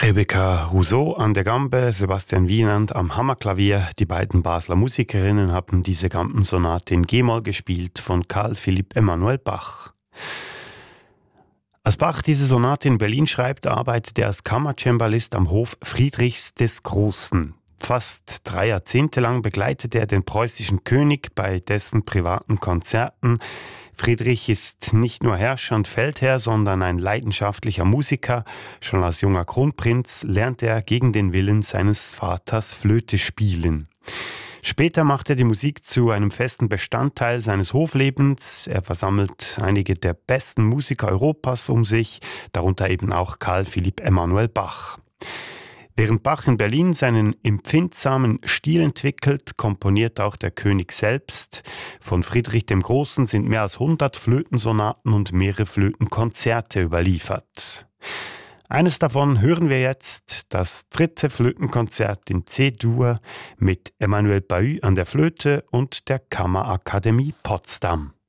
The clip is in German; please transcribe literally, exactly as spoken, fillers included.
Rebecca Rousseau an der Gambe, Sebastian Wienand am Hammerklavier. Die beiden Basler Musikerinnen haben diese Gampensonate in G-Moll gespielt von Carl Philipp Emanuel Bach. Als Bach diese Sonate in Berlin schreibt, arbeitet er als Kammercembalist am Hof Friedrichs des Großen. Fast drei Jahrzehnte lang begleitet er den preußischen König bei dessen privaten Konzerten. Friedrich ist nicht nur Herrscher und Feldherr, sondern ein leidenschaftlicher Musiker. Schon als junger Kronprinz lernt er gegen den Willen seines Vaters Flöte spielen. Später macht er die Musik zu einem festen Bestandteil seines Hoflebens. Er versammelt einige der besten Musiker Europas um sich, darunter eben auch Carl Philipp Emanuel Bach. Während Bach in Berlin seinen empfindsamen Stil entwickelt, komponiert auch der König selbst. Von Friedrich dem Großen sind mehr als hundert Flötensonaten und mehrere Flötenkonzerte überliefert. Eines davon hören wir jetzt, das dritte Flötenkonzert in C-Dur mit Emmanuel Bahut an der Flöte und der Kammerakademie Potsdam.